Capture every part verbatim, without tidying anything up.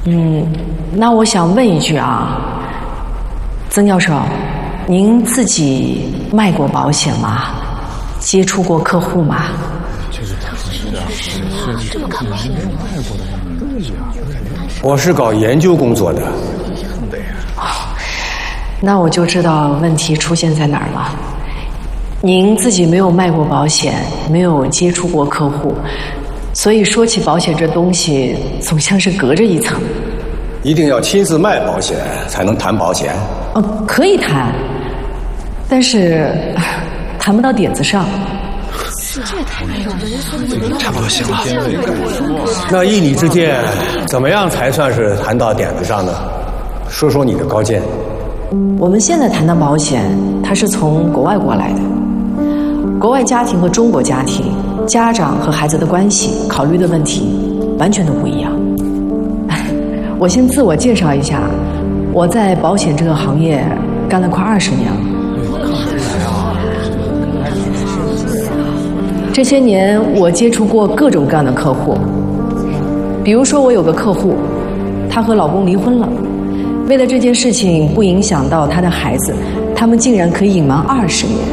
嗯，那我想问一句啊，曾教授，您自己卖过保险吗？接触过客户吗？ 我是搞研究工作的。 那我就知道问题出现在哪儿了。您自己没有卖过保险，没有接触过客户，所以说起保险这东西，总像是隔着一层。 一定要亲自卖保险才能谈保险？ 哦，可以谈，但是谈不到点子上。 这也太没有了， 差不多行了。 那依你之见，怎么样才算是谈到点子上呢？说说你的高见。 我们现在谈的保险，它是从国外过来的。国外家庭和中国家庭，家长和孩子的关系，考虑的问题完全都不一样。我先自我介绍一下，我在保险这个行业干了快二十年了。这些年我接触过各种各样的客户，比如说我有个客户，她和老公离婚了，为了这件事情不影响到她的孩子，他们竟然可以隐瞒二十年。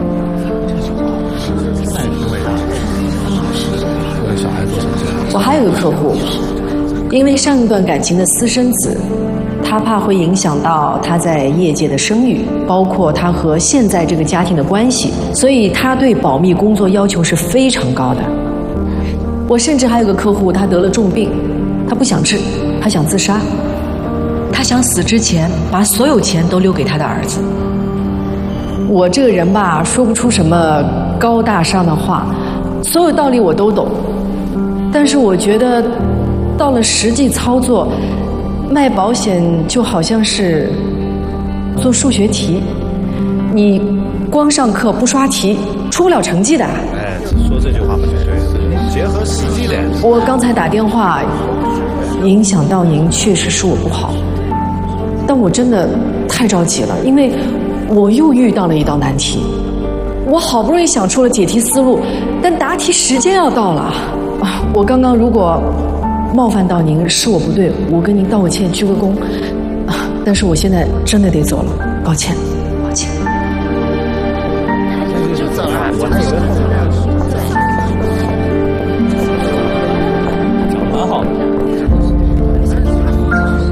我还有个客户，因为上一段感情的私生子，他怕会影响到他在业界的声誉，包括他和现在这个家庭的关系，所以他对保密工作要求是非常高的。我甚至还有个客户，他得了重病，他不想治，他想自杀，他想死之前把所有钱都留给他的儿子。我这个人吧，说不出什么高大上的话，所有道理我都懂，但是我觉得到了实际操作，卖保险就好像是做数学题，你光上课不刷题，出不了成绩的。 哎，说这句话不就对了？结合实际点。 我刚才打电话影响到您，确实是我不好，但我真的太着急了，因为我又遇到了一道难题。我好不容易想出了解题思路，但答题时间要到了啊！我刚刚如果冒犯到您，是我不对，我跟您道个歉，鞠个躬啊！但是我现在真的得走了，抱歉，抱歉。 就走了。